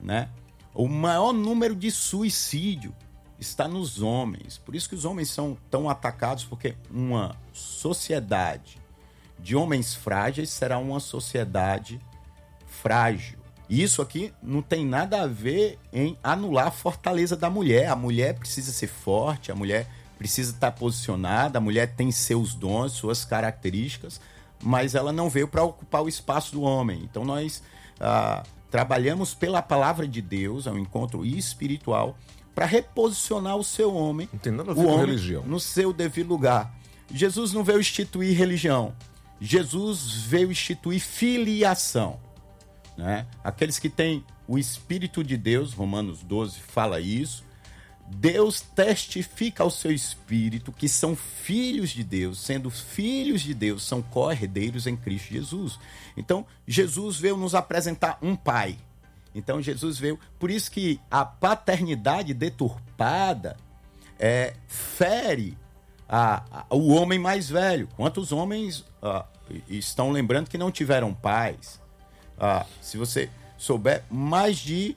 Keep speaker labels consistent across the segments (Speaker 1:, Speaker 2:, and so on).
Speaker 1: né? O maior número de suicídio está nos homens. Por isso que os homens são tão atacados, porque uma sociedade de homens frágeis será uma sociedade frágil. E isso aqui não tem nada a ver em anular a fortaleza da mulher. A mulher precisa ser forte, a mulher precisa estar posicionada, a mulher tem seus dons, suas características, mas ela não veio para ocupar o espaço do homem. Então nós trabalhamos pela palavra de Deus, é um encontro espiritual, para reposicionar o seu homem,
Speaker 2: não tem nada a ver com religião,
Speaker 1: no seu devido lugar. Jesus não veio instituir religião, Jesus veio instituir filiação, né? Aqueles que têm o Espírito de Deus, Romanos 12 fala isso, Deus testifica ao seu espírito que são filhos de Deus, sendo filhos de Deus, são co-herdeiros em Cristo Jesus. Então, Jesus veio nos apresentar um pai. Então, Jesus veio... Por isso que a paternidade deturpada fere o homem mais velho. Quantos homens estão lembrando que não tiveram pais? Se você souber, mais de...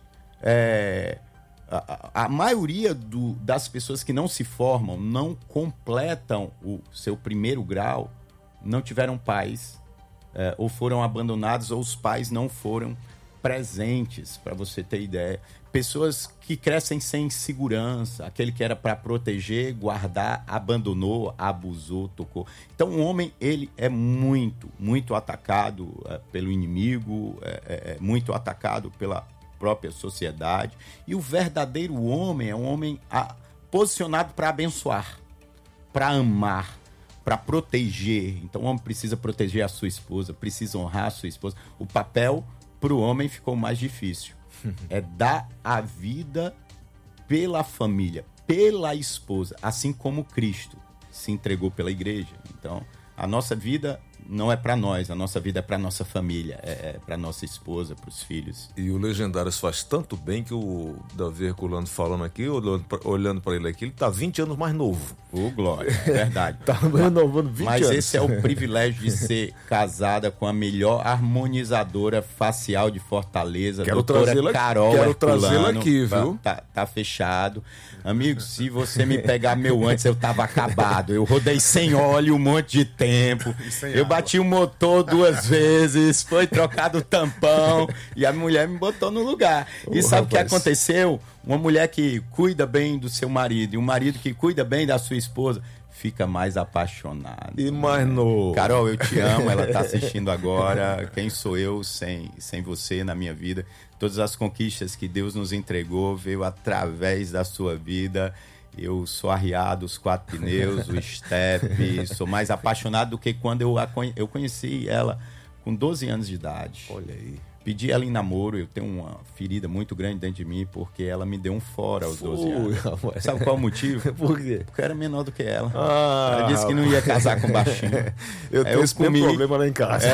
Speaker 1: A maioria das pessoas que não se formam, não completam o seu primeiro grau, não tiveram pais, ou foram abandonados, ou os pais não foram presentes, para você ter ideia. Pessoas que crescem sem segurança, aquele que era para proteger, guardar, abandonou, abusou, tocou. Então o homem, ele é muito, muito atacado pelo inimigo, muito atacado pela própria sociedade. E o verdadeiro homem é um homem posicionado para abençoar, para amar, para proteger. Então o homem precisa proteger a sua esposa, precisa honrar a sua esposa. O papel para o homem ficou mais difícil. É dar a vida pela família, pela esposa, assim como Cristo se entregou pela igreja. Então, a nossa vida não é para nós, a nossa vida é para nossa família, é para nossa esposa, para os filhos.
Speaker 2: E o Legendários faz tanto bem que o Davi Herculano falando aqui, olhando para ele aqui, ele tá 20 anos mais novo.
Speaker 1: Ô, glória, é verdade.
Speaker 2: Tá renovando 20
Speaker 1: Mas
Speaker 2: anos.
Speaker 1: Esse é o privilégio de ser casada com a melhor harmonizadora facial de Fortaleza, doutora Carol
Speaker 2: Quero
Speaker 1: Herculano.
Speaker 2: trazê-la aqui, viu?
Speaker 1: Tá fechado. Amigo, se você me pegar meu antes, eu tava acabado. Eu rodei sem óleo um monte de tempo. Eu bati o motor 2 vezes, foi trocado o tampão e a mulher me botou no lugar. E sabe o que aconteceu? Uma mulher que cuida bem do seu marido e um marido que cuida bem da sua esposa fica mais apaixonado.
Speaker 2: E mais novo.
Speaker 1: Carol, eu te amo, ela tá assistindo agora. Quem sou eu sem você na minha vida? Todas as conquistas que Deus nos entregou veio através da sua vida. Eu sou arriado, os 4 pneus, o step. Sou mais apaixonado do que quando eu conheci ela com 12 anos de idade.
Speaker 2: Olha aí.
Speaker 1: Pedi ela em namoro, eu tenho uma ferida muito grande dentro de mim, porque ela me deu um fora aos 12 anos. Sabe qual é o motivo?
Speaker 2: Por quê?
Speaker 1: Porque eu era menor do que ela. Ela disse que não ia casar com baixinho.
Speaker 2: Eu tenho esse problema lá em casa.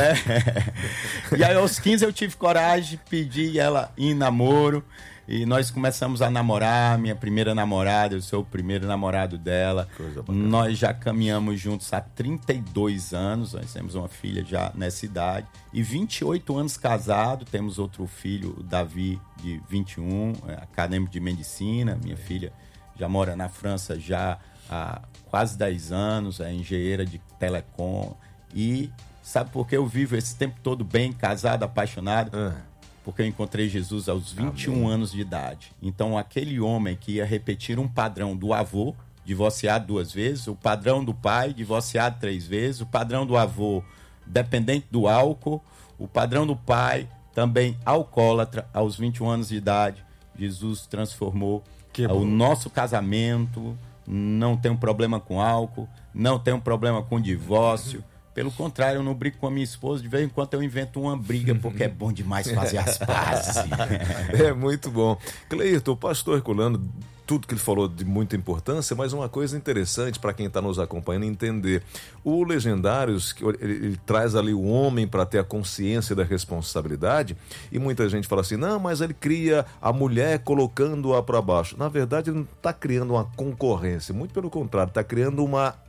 Speaker 1: E aí aos 15 eu tive coragem, pedi ela em namoro. E nós começamos a namorar, minha primeira namorada, eu sou o primeiro namorado dela. Nós já caminhamos juntos há 32 anos, nós temos uma filha já nessa idade. E 28 anos casado, temos outro filho, o Davi, de 21, acadêmico de medicina. Minha filha já mora na França já há quase 10 anos, é engenheira de telecom. E sabe por que eu vivo esse tempo todo bem, casado, apaixonado? Porque eu encontrei Jesus aos 21 anos de idade. Então, aquele homem que ia repetir um padrão do avô, divorciado 2 vezes, o padrão do pai, divorciado 3 vezes, o padrão do avô, dependente do álcool, o padrão do pai, também alcoólatra, aos 21 anos de idade, Jesus transformou o nosso casamento, não tem um problema com álcool, não tem um problema com divórcio. Pelo contrário, eu não brigo com a minha esposa. De vez em quando eu invento uma briga, porque é bom demais fazer as pazes.
Speaker 2: É muito bom. Cleito, o pastor Herculano, tudo que ele falou de muita importância, mas uma coisa interessante para quem está nos acompanhando entender. O Legendários, ele traz ali o homem para ter a consciência da responsabilidade, e muita gente fala assim, não, mas ele cria a mulher colocando-a para baixo. Na verdade, ele não está criando uma concorrência, muito pelo contrário, está criando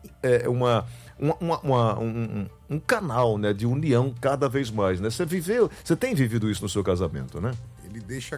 Speaker 2: um canal, né, de união cada vez mais, né? Você tem vivido isso no seu casamento, né?
Speaker 3: Ele deixa